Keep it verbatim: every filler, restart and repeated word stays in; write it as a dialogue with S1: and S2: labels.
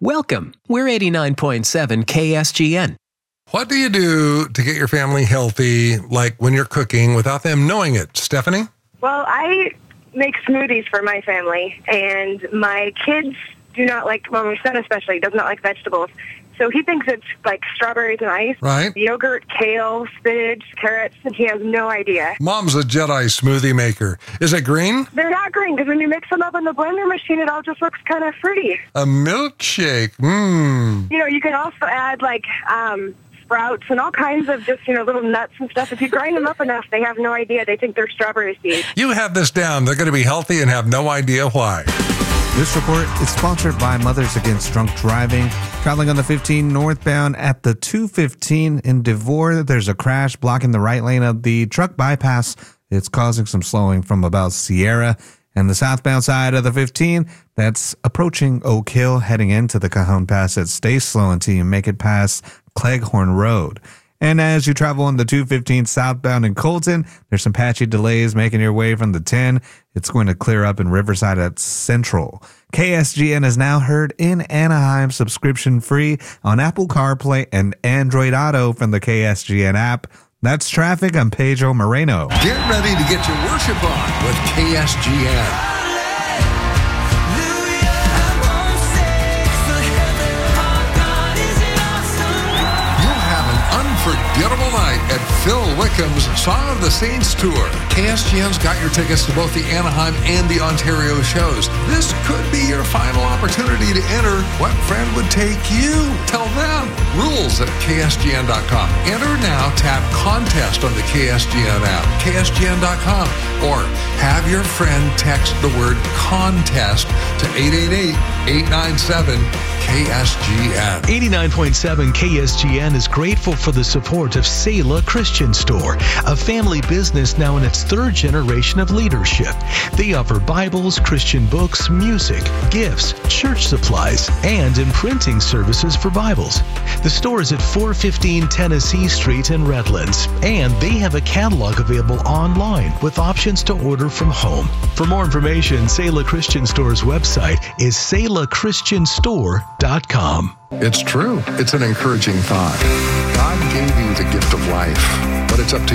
S1: Welcome. We're eighty-nine point seven K S G N.
S2: What do you do to get your family healthy, like when you're cooking, without them knowing it? Stephanie?
S3: Well, I make smoothies for my family, and my kids do not like, well, my son especially does not like vegetables. So he thinks it's like strawberries and ice,
S2: Right.
S3: yogurt, kale, spinach, carrots, and he has no idea.
S2: Mom's a Jedi smoothie maker. Is it green?
S3: They're not green because when you mix them up in the blender machine, it all just looks kind of fruity.
S2: A milkshake. Mmm.
S3: You know, you can also add like um, sprouts and all kinds of just, you know, little nuts and stuff. If you grind them up enough, they have no idea. They think they're strawberry seeds.
S2: You have this down. They're going to be healthy and have no idea why.
S4: This report is sponsored by Mothers Against Drunk Driving. Traveling on the fifteen northbound at the two fifteen in Devore, there's a crash blocking the right lane of the truck bypass. It's causing some slowing from about Sierra. And the southbound side of the fifteen, that's approaching Oak Hill, heading into the Cajon Pass. It stays slow until you make it past Cleghorn Road. And as you travel on the two fifteen southbound in Colton, there's some patchy delays making your way from the ten. It's going to clear up in Riverside at Central. K S G N is now heard in Anaheim, subscription free on Apple CarPlay and Android Auto from the K S G N app. That's traffic. I'm Pedro Moreno.
S2: Get ready to get your worship on with K S G N. Unforgettable night at Phil Wickham's Song of the Saints Tour. K S G N's got your tickets to both the Anaheim and the Ontario shows. This could be your final opportunity to enter. What friend would take you? Tell them. Rules at K S G N dot com. Enter now. Tap contest on the K S G N app, K S G N dot com, or have your friend text the word contest to eight eight eight, eight nine seven, K S G N.
S5: eighty-nine point seven K S G N is grateful for the support of Selah Christian Store, a family business now in its third generation of leadership. They offer Bibles, Christian books, music, gifts, church supplies, and imprinting services for Bibles. The store is at four fifteen Tennessee Street in Redlands, and they have a catalog available online with options to order from home. For more information, Selah Christian Store's website is selah christian store dot com.
S2: It's true. It's an encouraging thought. God gave you the gift of life, but it's up to